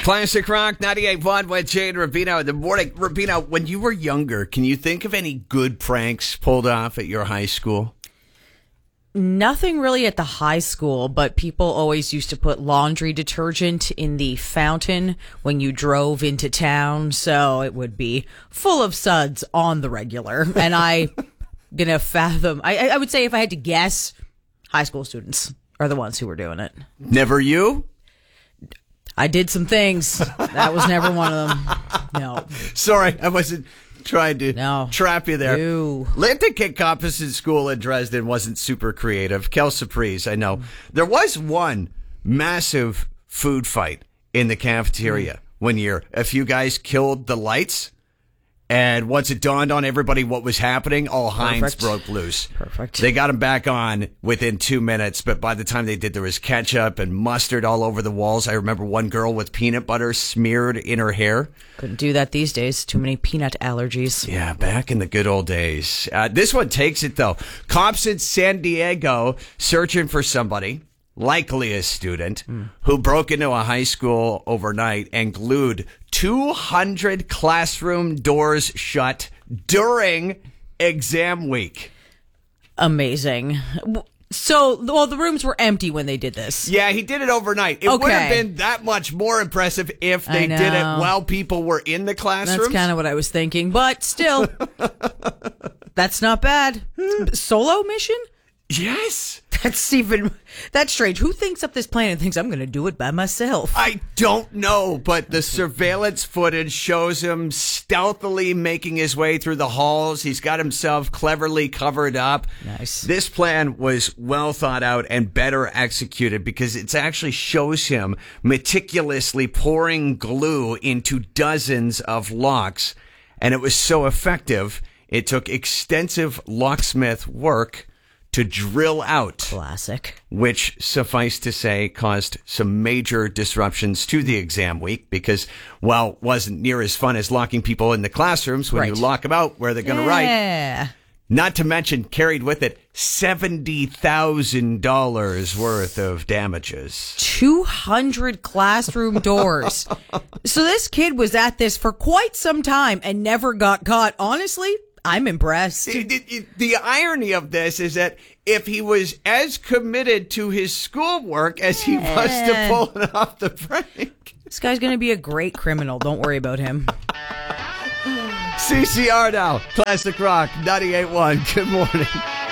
Classic Rock 98.1 with Jay and Rubino in the morning. Rubino, when you were younger, can you think of any good pranks pulled off at your high school? Nothing really at the high school, but people always used to put laundry detergent in the fountain when you drove into town, so it would be full of suds on the regular. And I gonna fathom, I would say if I had to guess, high school students are the ones who were doing it. Never you? I did some things. That was never one of them. No. Sorry, I wasn't trying to trap you there. Ew. Lincoln Composite School in Dresden wasn't super creative. Kel Surprise, I know. There was one massive food fight in the cafeteria one year. A few guys killed the lights, and once it dawned on everybody what was happening, all Heinz broke loose. Perfect. They got them back on within 2 minutes, but by the time they did, there was ketchup and mustard all over the walls. I remember one girl with peanut butter smeared in her hair. Couldn't do that these days. Too many peanut allergies. Yeah, back in the good old days. This one takes it, though. Cops in San Diego searching for somebody, likely a student, who broke into a high school overnight and glued 200 classroom doors shut during exam week. Amazing. So, well, the rooms were empty when they did this. Yeah, he did it overnight. It would have been that much more impressive if they did it while people were in the classrooms. That's kind of what I was thinking, but still, that's not bad. Solo mission? Yes. That's strange. Who thinks up this plan and thinks I'm going to do it by myself? I don't know, but the surveillance footage shows him stealthily making his way through the halls. He's got himself cleverly covered up. Nice. This plan was well thought out and better executed because it actually shows him meticulously pouring glue into dozens of locks. And it was so effective, it took extensive locksmith work to drill out. Classic. Which, suffice to say, caused some major disruptions to the exam week because, while it wasn't near as fun as locking people in the classrooms when you lock them out where they're going to write. Not to mention, carried with it $70,000 worth of damages. 200 classroom doors. So this kid was at this for quite some time and never got caught. Honestly, I'm impressed. The irony of this is that if he was as committed to his schoolwork as he was to pulling off the prank. This guy's going to be a great criminal. Don't worry about him. CCR now. Classic Rock 98.1. Good morning.